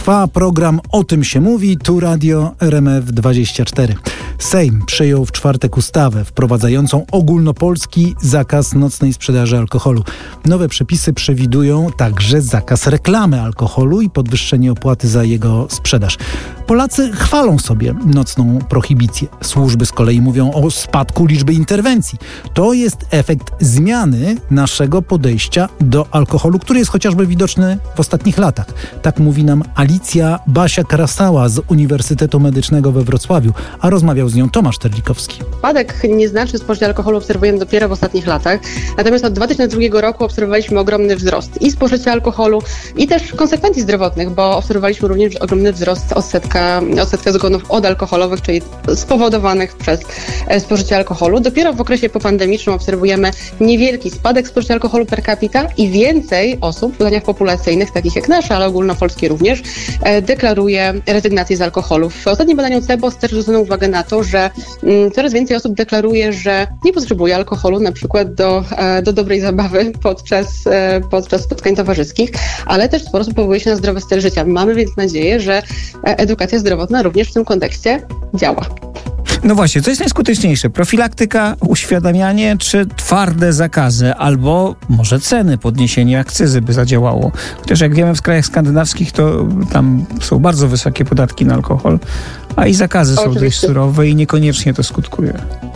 Trwa program O tym się mówi, tu Radio RMF24. Sejm przyjął w czwartek ustawę wprowadzającą ogólnopolski zakaz nocnej sprzedaży alkoholu. Nowe przepisy przewidują także zakaz reklamy alkoholu i podwyższenie opłaty za jego sprzedaż. Polacy chwalą sobie nocną prohibicję. Służby z kolei mówią o spadku liczby interwencji. To jest efekt zmiany naszego podejścia do alkoholu, który jest chociażby widoczny w ostatnich latach. Tak mówi nam Alicja Basia-Krasała z Uniwersytetu Medycznego we Wrocławiu, a rozmawiał z nią Tomasz Terlikowski. Spadek nieznaczny spożycia alkoholu obserwujemy dopiero w ostatnich latach, natomiast od 2002 roku obserwowaliśmy ogromny wzrost i spożycia alkoholu, i też konsekwencji zdrowotnych, bo obserwowaliśmy również ogromny wzrost odsetka zgonów odalkoholowych, czyli spowodowanych przez spożycie alkoholu. Dopiero w okresie popandemicznym obserwujemy niewielki spadek spożycia alkoholu per capita i więcej osób w badaniach populacyjnych, takich jak nasze, ale ogólnopolskie również, deklaruje rezygnację z alkoholu. W ostatnim badaniu CEBOS też zwrócono uwagę na to, że coraz więcej osób deklaruje, że nie potrzebuje alkoholu na przykład do dobrej zabawy podczas spotkań towarzyskich, ale też sporo osób powołuje się na zdrowy styl życia. Mamy więc nadzieję, że edukacja zdrowotna również w tym kontekście działa. No właśnie, co jest najskuteczniejsze? Profilaktyka, uświadamianie czy twarde zakazy? Albo może ceny, podniesienie akcyzy by zadziałało? Chociaż jak wiemy, w krajach skandynawskich to tam są bardzo wysokie podatki na alkohol, a i zakazy są dość surowe i niekoniecznie to skutkuje.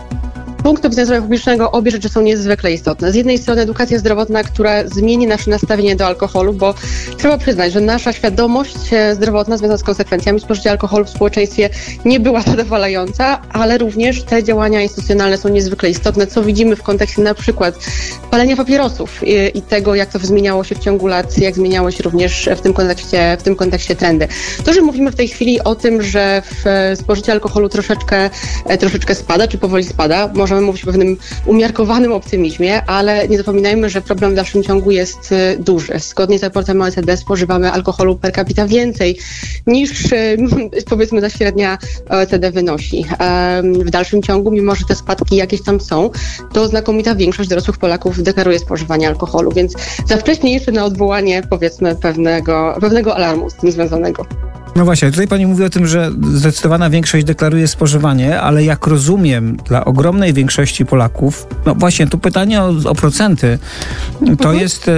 Z punktu widzenia zdrowia publicznego obie rzeczy są niezwykle istotne. Z jednej strony edukacja zdrowotna, która zmieni nasze nastawienie do alkoholu, bo trzeba przyznać, że nasza świadomość zdrowotna związana z konsekwencjami spożycia alkoholu w społeczeństwie nie była zadowalająca, ale również te działania instytucjonalne są niezwykle istotne, co widzimy w kontekście na przykład palenia papierosów i tego, jak to zmieniało się w ciągu lat, jak zmieniało się również w tym kontekście trendy. To, że mówimy w tej chwili o tym, że spożycie alkoholu troszeczkę spada, czy powoli spada, możemy mówić o pewnym umiarkowanym optymizmie, ale nie zapominajmy, że problem w dalszym ciągu jest duży. Zgodnie z raportem OECD spożywamy alkoholu per capita więcej niż powiedzmy ta średnia OECD wynosi. W dalszym ciągu, mimo że te spadki jakieś tam są, to znakomita większość dorosłych Polaków deklaruje spożywanie alkoholu, więc za wcześnie jeszcze na odwołanie powiedzmy pewnego alarmu z tym związanego. No właśnie, tutaj pani mówi o tym, że zdecydowana większość deklaruje spożywanie, ale jak rozumiem, dla ogromnej większości Polaków, no właśnie, tu pytanie o procenty, to jest